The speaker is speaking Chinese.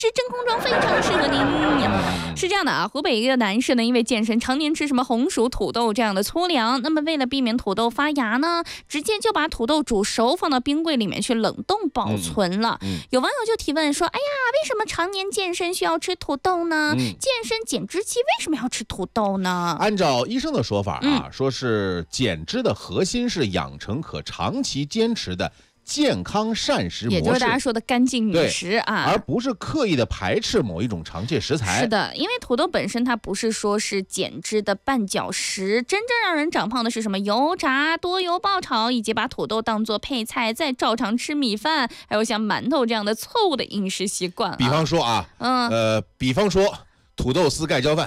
这真空装非常适合您。是这样的啊，湖北一个男士呢，因为健身常年吃什么红薯、土豆这样的粗粮，那么为了避免土豆发芽呢，直接就把土豆煮熟放到冰柜里面去冷冻保存了。有网友就提问说，哎呀，为什么常年健身需要吃土豆呢？健身减脂期为什么要吃土豆呢？ 按照医生的说法啊，说是减脂的核心是养成可长期坚持的健康膳食模式， 也就是大家说的干净饮食啊， 而不是刻意的排斥某一种常见食材。 是的，因为土豆本身它不是说是减脂的绊脚石，真正让人长胖的是什么油炸、多油爆炒，以及把土豆当作配菜再照常吃米饭，还有像馒头这样的错误的饮食习惯。 比方说啊，比方说土豆丝盖浇饭。